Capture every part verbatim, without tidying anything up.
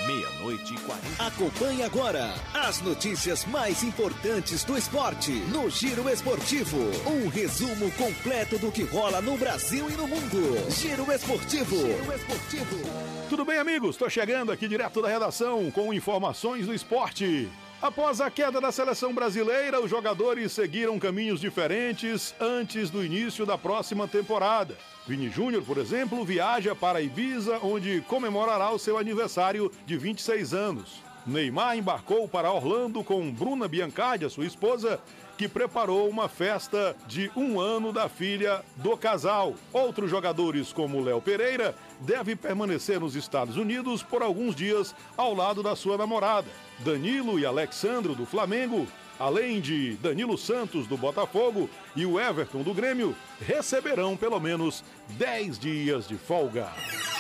Meia-noite e quarenta. Acompanhe agora as notícias mais importantes do esporte no Giro Esportivo. Um resumo completo do que rola no Brasil e no mundo. Giro Esportivo. Giro Esportivo. Tudo bem, amigos? Estou chegando aqui direto da redação com informações do esporte. Após a queda da seleção brasileira, os jogadores seguiram caminhos diferentes antes do início da próxima temporada. Vini Júnior, por exemplo, viaja para Ibiza, onde comemorará o seu aniversário de vinte e seis anos. Neymar embarcou para Orlando com Bruna Biancardi, a sua esposa, que preparou uma festa de um ano da filha do casal. Outros jogadores, como Léo Pereira, devem permanecer nos Estados Unidos por alguns dias ao lado da sua namorada. Danilo e Alexandro, do Flamengo, além de Danilo Santos, do Botafogo, e o Everton, do Grêmio, receberão pelo menos dez dias de folga.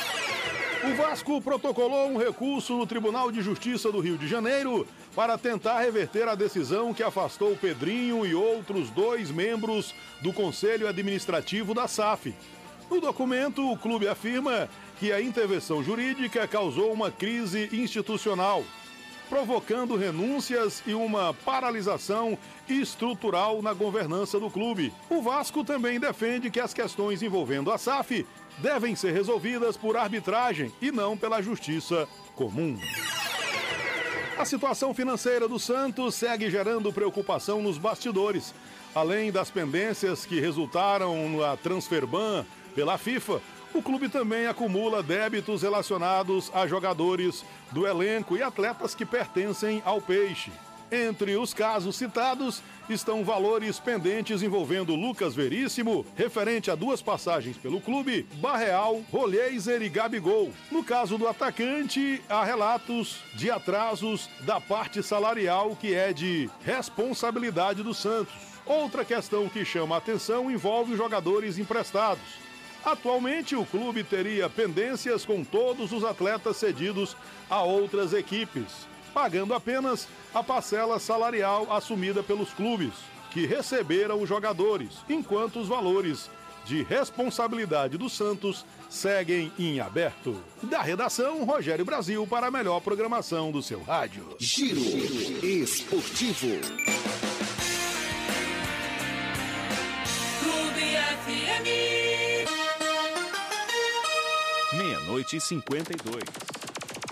O Vasco protocolou um recurso no Tribunal de Justiça do Rio de Janeiro para tentar reverter a decisão que afastou Pedrinho e outros dois membros do Conselho Administrativo da S A F. No documento, o clube afirma que a intervenção jurídica causou uma crise institucional, provocando renúncias e uma paralisação estrutural na governança do clube. O Vasco também defende que as questões envolvendo a S A F devem ser resolvidas por arbitragem e não pela justiça comum. A situação financeira do Santos segue gerando preocupação nos bastidores. Além das pendências que resultaram na Transferban pela FIFA, o clube também acumula débitos relacionados a jogadores do elenco e atletas que pertencem ao Peixe. Entre os casos citados estão valores pendentes envolvendo Lucas Veríssimo, referente a duas passagens pelo clube, Barreal, Rolheiser e Gabigol. No caso do atacante, há relatos de atrasos da parte salarial, que é de responsabilidade do Santos. Outra questão que chama a atenção envolve os jogadores emprestados. Atualmente, o clube teria pendências com todos os atletas cedidos a outras equipes, pagando apenas a parcela salarial assumida pelos clubes, que receberam os jogadores, enquanto os valores de responsabilidade do Santos seguem em aberto. Da redação, Rogério Brasil, para a melhor programação do seu rádio. Giro Esportivo. Clube F M. Meia-noite e cinquenta e dois.